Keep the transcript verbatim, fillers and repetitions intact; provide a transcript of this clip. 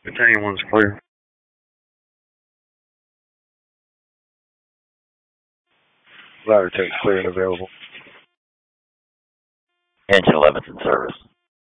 Battalion one's clear. Ladder tech's clear and available. Engine eleven's in service.